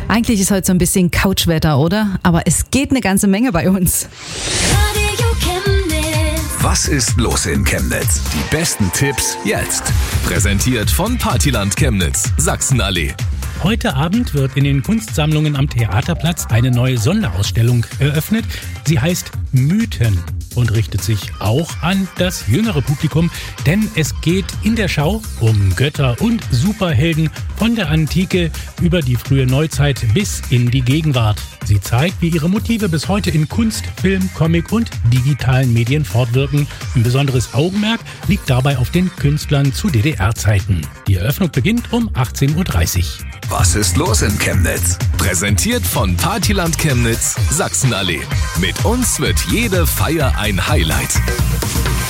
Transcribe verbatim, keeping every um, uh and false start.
Eigentlich ist heute so ein bisschen Couchwetter, oder? Aber es geht eine ganze Menge bei uns. Radio Chemnitz. Was ist los in Chemnitz? Die besten Tipps jetzt. Präsentiert von Partyland Chemnitz, Sachsenallee. Heute Abend wird in den Kunstsammlungen am Theaterplatz eine neue Sonderausstellung eröffnet. Sie heißt Mythen und richtet sich auch an das jüngere Publikum, denn es geht in der Schau um Götter und Superhelden von der Antike über die frühe Neuzeit bis in die Gegenwart. Sie zeigt, wie ihre Motive bis heute in Kunst, Film, Comic und digitalen Medien fortwirken. Ein besonderes Augenmerk liegt dabei auf den Künstlern zu D D R-Zeiten. Die Eröffnung beginnt um achtzehn Uhr dreißig. Was ist los in Chemnitz? Präsentiert von Partyland Chemnitz, Sachsenallee. Mit uns wird jede Feier ein Highlight.